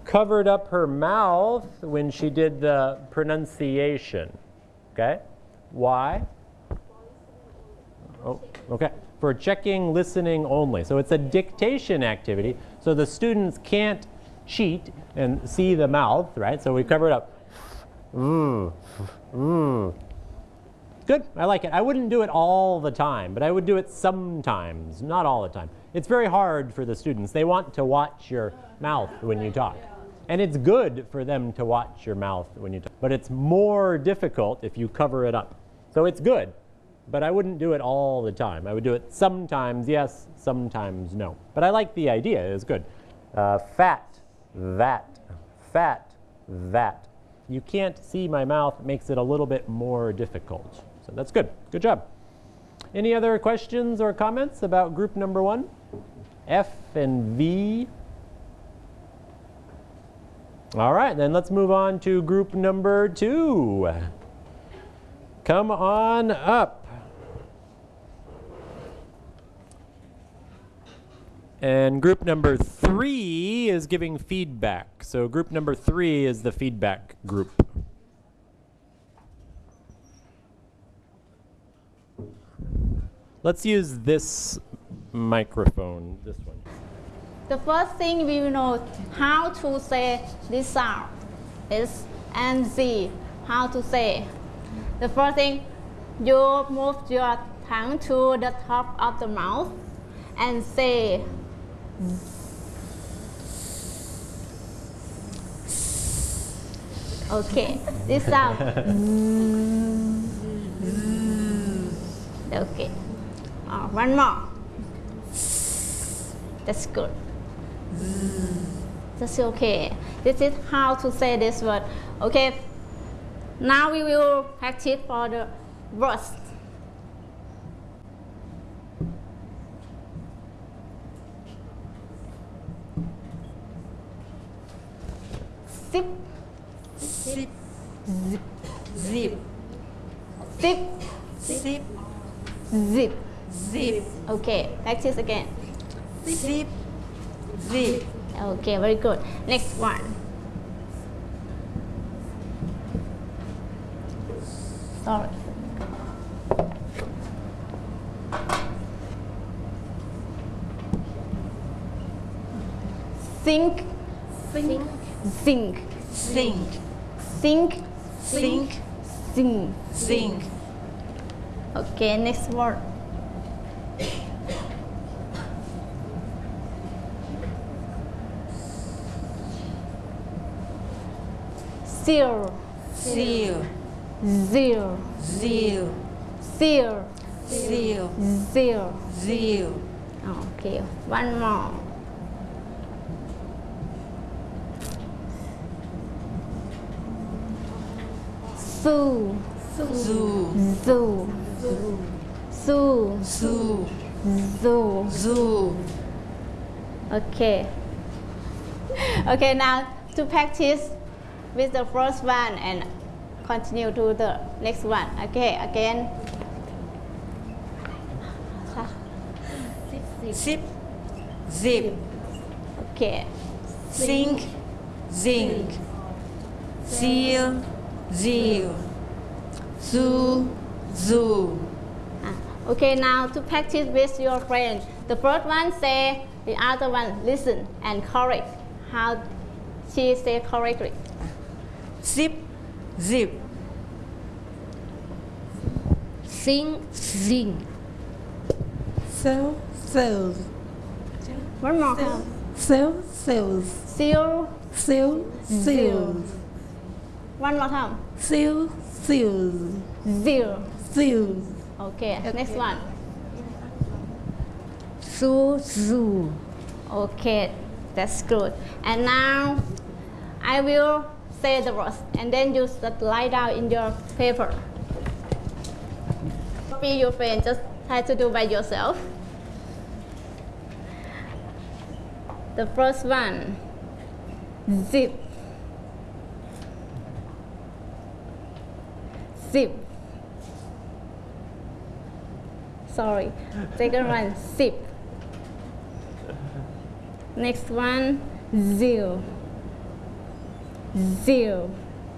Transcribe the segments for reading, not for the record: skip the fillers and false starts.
covered up her mouth when she did the pronunciation. Okay? Why? Oh, okay. For checking, listening only. So it's a dictation activity. So the students can't cheat and see the mouth, right? So we cover it up. Good, I like it. I wouldn't do it all the time, but I would do it sometimes, not all the time. It's very hard for the students. They want to watch your mouth when you talk. And it's good for them to watch your mouth when you talk. But it's more difficult if you cover it up. So it's good, but I wouldn't do it all the time. I would do it sometimes yes, sometimes no. But I like the idea, it's good. Fat, that, fat, that. You can't see my mouth, makes it a little bit more difficult. So that's good. Good job. Any other questions or comments about group number 1? F and V. All right, then let's move on to group number 2. Come on up. And group number 3 is giving feedback. So group number 3 is the feedback group. Let's use this microphone, this one. The first thing we will know how to say this sound is and Z. How to say. The first thing, you move your tongue to the top of the mouth and say okay, this sound. Okay. One more. That's good. That's okay. This is how to say this word. Okay. Now we will practice for the words. Zip, zip, zip, zip, zip, zip, zip, zip. Okay, practice again. Zip, zip. Okay, very good. Next one. Sorry. Think, think, think, think, think, think, think, think. Okay, next word. Seal, seal, zeal, zeal, seal, seal, zeal, zeal. Okay, one more. Zoo, zoo, zoo, zoo, zoo, zoo, zoo. Okay. Okay, now to practice with the first one and continue to the next one. Okay, again. Zip, zip. Okay. Zinc, zinc. Seal, zeal. Zoo, zoo. Okay, now to practice with your friend. The first one say, the other one listen and correct. How she say correctly. Zip, zip. Sing, sing. Sell, sells. One more time. Sell, sells. Seal, Sell, sells. one more time. Sell, sells. Zeal. Sells. Okay, next one. Zoo, zoo. Okay, that's good. And now I will say the words and then you just write down in your paper. Copy your friend, just try to do by yourself. The first one, zip, zip. Sorry, second one, zip. Next one, zeal. Zero.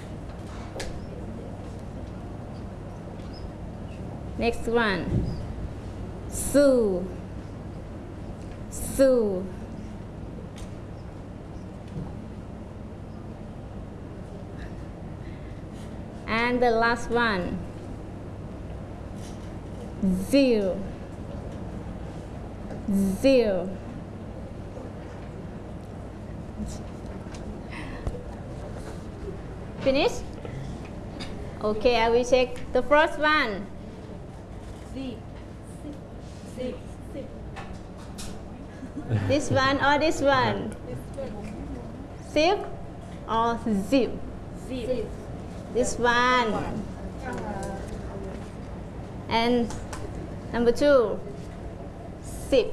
Next one. Su. Su. And the last one. Zero. Zero. Finish? Okay, I will check the first one. This one or this one? Zip or zip? This one. And number two, zip.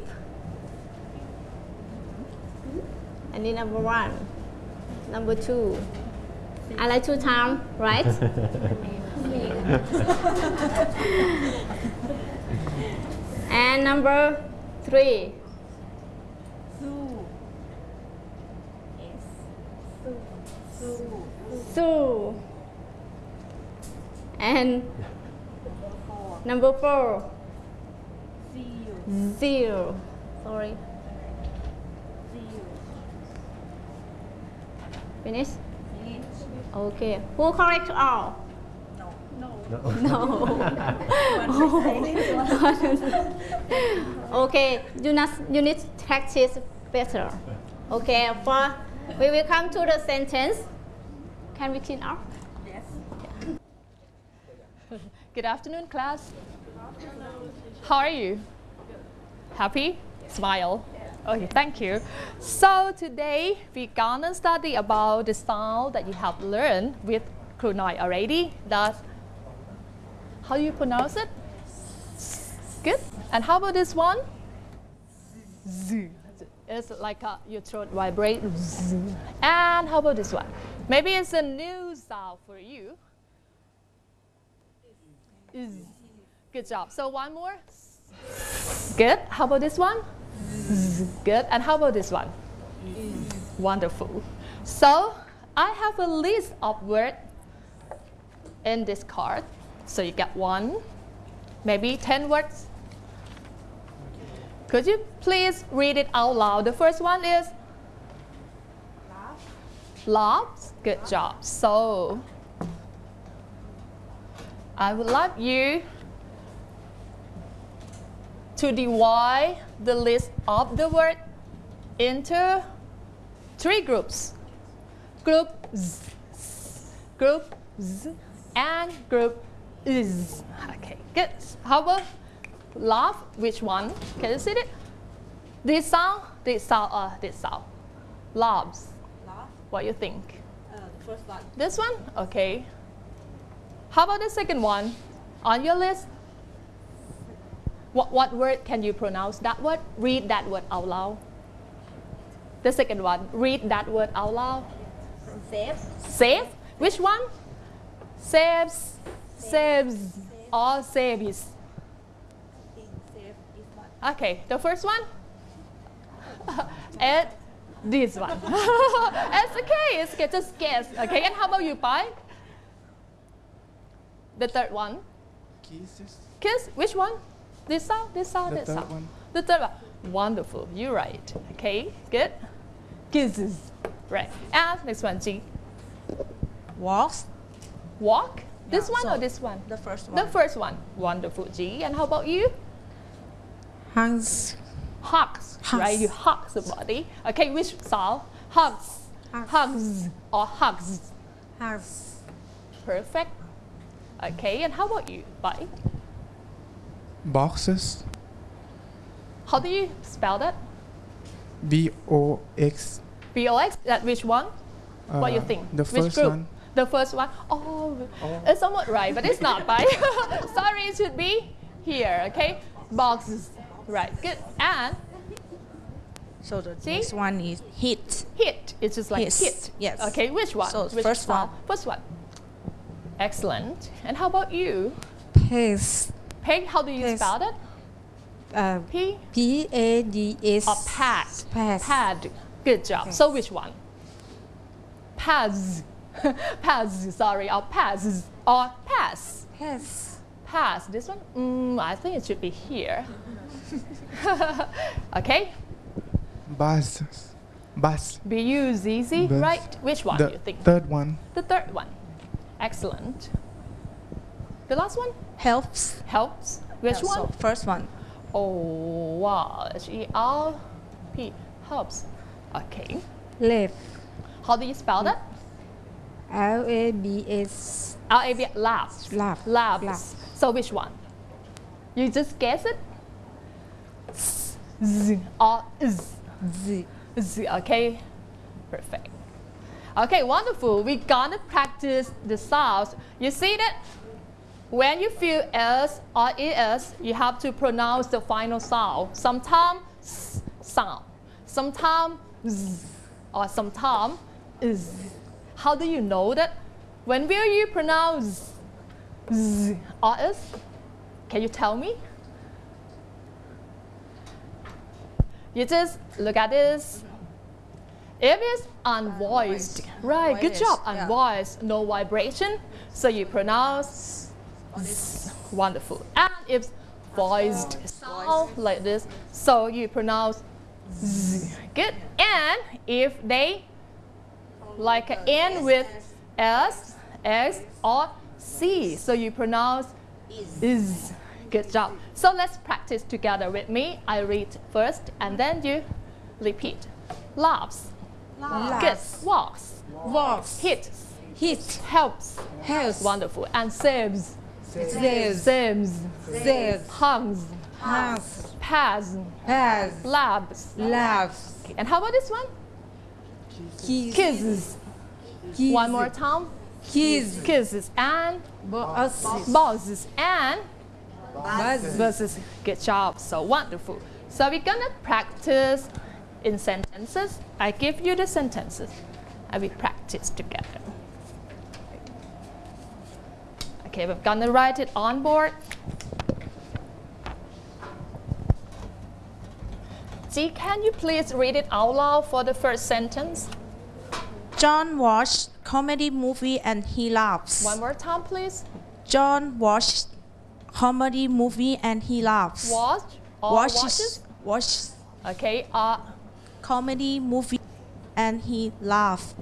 And then number one, number two. I like two times, right? And number three. Su. And number four. Zero. Sorry. Finish? Okay. Who correct all? No. Okay. You need to practice better. Okay. We will come to the sentence. Can we clean up? Yes. Good afternoon, class. How are you? Happy? Smile. Okay, thank you. So today we're gonna study about the sound that you have learned with Kru Noi already. That's how you pronounce it? Good. And how about this one? Z. It's like your throat vibrate. Z. And how about this one? Maybe it's a new sound for you. Is. Good job. So one more. Good. How about this one? Good. And how about this one? Wonderful. So I have a list of words in this card. So you get one, maybe 10 words. Could you please read it out loud? The first one is laughs. Good job. So I would like you to divide the list of the word into 3 groups. Group Z, group Z, and group is. Okay, good. How about laugh? Which one? Can you see it? This sound, this sound, this sound. Laughs. Laugh. What do you think? The first one. This one? Okay. How about the second one? On your list? What word can you pronounce that word? Read that word out loud. The second one, read that word out loud. Save. Save? Which one? Saves. Saves. Or saves. Save is one. Okay, the first one? And this one. It's okay, just guess. Okay, and how about you, Pai? The third one? Kisses. Kiss? Which one? This sound, this sound, The this third sound. one. The third one. Wonderful. You're right. Okay, good. Kisses. Right. And next one, G. Walks. Walk. This Yeah, one so or this one? The first one. The first one. Wonderful, G. And how about you? Hands. Hugs. Hugs. Right? You hug somebody. Okay, which sound? Hugs. Hugs. Hugs or hugs. Hands. Perfect. Okay, and how about you? Bye. Boxes. How do you spell that? VOX. BOX? That which one? What do you think? The Which first group? one. The first one? Oh, it's somewhat right, but it's not, right? Sorry, it should be here, okay? Boxes. Right, good. And So the See? next one is hit. hit. It's just like Hit, hit. yes. Okay, which one? So Which first sound? one. First one. Excellent. And how about you? Pace. Peg, how do you Pace. spell that? P? P-A-D-S. Or pad. Pads. Pad. Good job. Yes. So which one? Pads. Pass, sorry, or passes, or pass. Pass. Pass, this one? I think it should be here. Okay, Bus. Bus. B-U-Z-Z, Bus. right? Which one The do you think? third one. The third one. Excellent. The last one? Helps. Helps. Which Yeah, one? so first one. Oh, wow. H-E-R-P. Helps. Okay. Left. How do you spell that? L-A-B-S. L-A-B, labs. Lab. Labs. Lab. So which one? You just guess it? Z or Z. Z. Z, okay? Perfect. Okay, wonderful. We're gonna practice the sounds. You see that? When you feel S or ES, you have to pronounce the final sound. Sometimes S sound, sometimes Z, or sometimes Z. How do you know that? When will you pronounce Z or S? Can you tell me? You just look at this. If it's unvoiced, right, good job, yeah. unvoiced, no vibration, so you pronounce Z. Wonderful. And if voiced sound like this, so you pronounce Z. Good. And if they like end with S, X, or C, so you pronounce is. Good job. So let's practice together with me. I read first and then you repeat. Laughs. Good. Walks. Walks. Hits. Hit. Helps. House. Wonderful. And saves. Saves. Saves. Saves. Hugs. House. Pass. Pass. Labs. Laughs. Okay. And how about this one? Kisses. Kiss. One more time. Kiss. Kisses and Bosses. bosses and Buzzes. versus good job. So wonderful. So we're gonna practice in sentences. I give you the sentences and we practice together. Okay, we're gonna write it on board. G, can you please read it out loud for the first sentence? John watched comedy movie and he laughs. One more time, please. John watched comedy movie and he laughs. Watch or watches? Watches Okay, comedy movie and he laughs.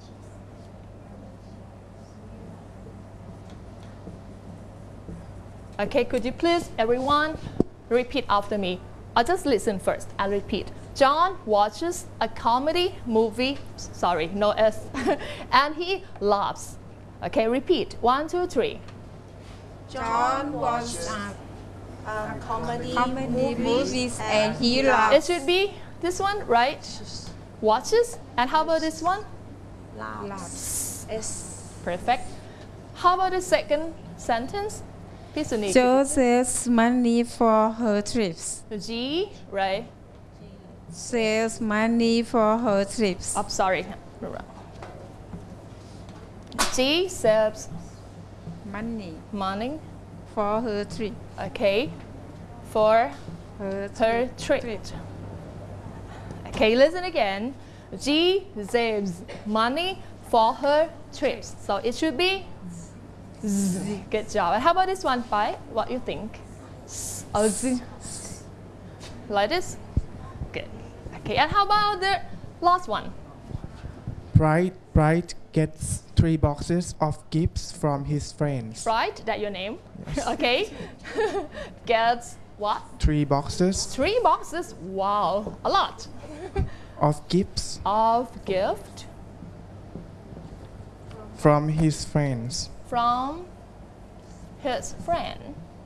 okay, could you please, everyone, repeat after me? I'll just listen first and repeat. John watches a comedy movie, sorry, no S, and he laughs. Okay, repeat. 1, 2, 3. John watches Comedy movies and he laughs. It should be this one, right? Watches. And how about this one? laughs. S. Perfect. How about the second sentence? Please, Sunil. Jo saves money for her trips. G, right? Saves money for her trips. Oh, sorry. G saves Money money, for her trip. okay, for Her her trip. Okay, listen again. G saves money for her trips. So it should be Z. Good job. And how about this one, Pai? What do you think? Z. Like this? Good. Okay, and how about the last one? Bright gets 3 boxes of gifts from his friends. Right? That your name? Okay. Gets what? 3 boxes 3 boxes. Wow, a lot. of gifts Of gift from his friends. from his friend.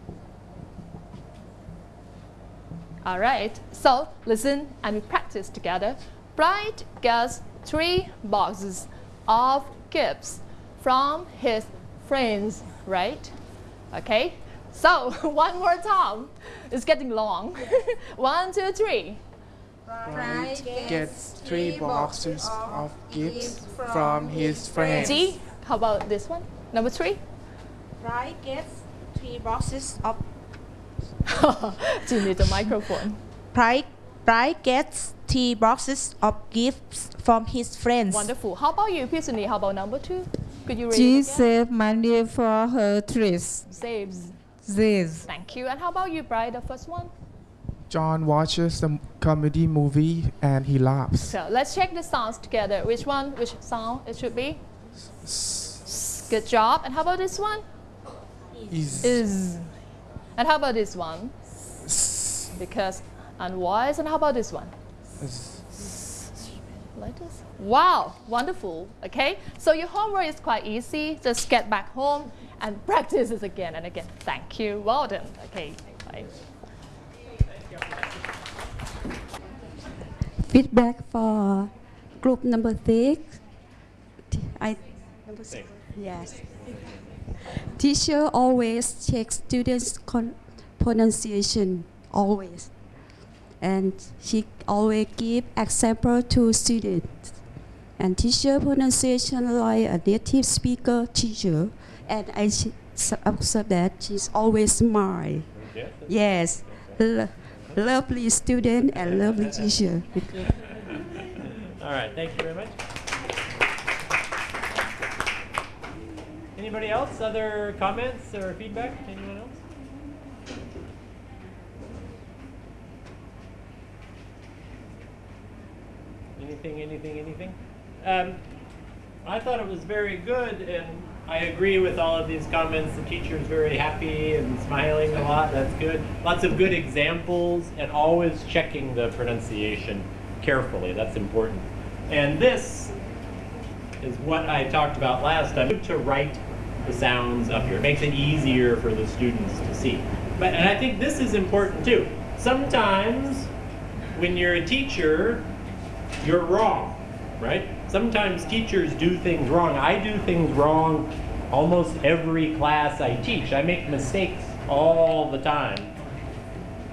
All right, so listen and we practice together. Bright gets 3 boxes of gifts from his friends, right? Okay, so one more time. It's getting long. 1, 2, 3. Bright gets 3 boxes of gifts from his friends. G, how about this one? Number 3. Bright gets 3 boxes of G need the microphone. Bright gets 20 boxes of gifts from his friends. Wonderful. How about you, Pisani? How about number 2? Could you read She it again? saved money for her trips. Saves. This. Thank you. And how about you, Brian, the first one? John watches the comedy movie and he laughs. So let's check the sounds together. Which one? Which sound it should be? Good job. And how about this one? Is. And how about this one? Because unwise. And how about this one? Like this. Wow, wonderful. Okay, so your homework is quite easy. Just get back home and practice this again and again. Thank you. Well done. Okay, bye. Feedback for group number 6. Number 6. Yes. Teacher always checks students' pronunciation, always. And she always give example to students. And teacher pronunciation like a native speaker teacher. And I observe that she's always smile. Yes. Lovely student and lovely teacher. All right, thank you very much. Anybody else? Other comments or feedback? Anyone else? Anything? I thought it was very good, and I agree with all of these comments. The teacher's very happy and smiling a lot. That's good. Lots of good examples, and always checking the pronunciation carefully. That's important. And this is what I talked about last time, to write the sounds up here. It makes it easier for the students to see. And I think this is important too. Sometimes when you're a teacher, you're wrong, right? Sometimes teachers do things wrong. I do things wrong almost every class I teach. I make mistakes all the time.